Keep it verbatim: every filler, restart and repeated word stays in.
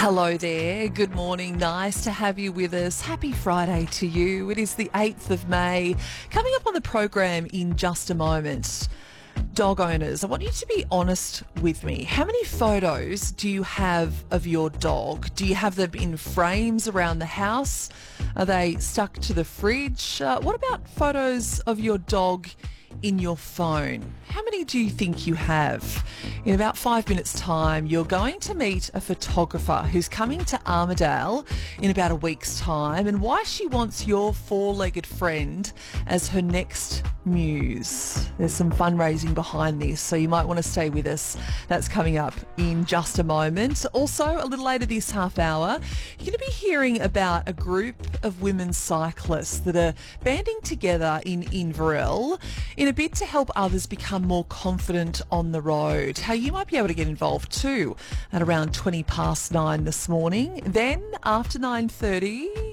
Hello there. Good morning. Nice to have you with us. Happy Friday to you. It is the eighth of May. Coming up on the program in just a moment. Dog owners, I want you to be honest with me. How many photos do you have of your dog? Do you have them in frames around the house? Are they stuck to the fridge? Uh, what about photos of your dog in your phone? How many do you think you have? In about five minutes' time, you're going to meet a photographer who's coming to Armidale in about a week's time, and why she wants your four-legged friend as her next muse. There's some fundraising behind this, so you might want to stay with us. That's coming up in just a moment. Also, a little later this half hour, you're going to be hearing about a group of women cyclists that are banding together in Inverell in a bid to help others become more confident on the road. How you might be able to get involved too at around twenty past nine this morning. Then after nine thirty,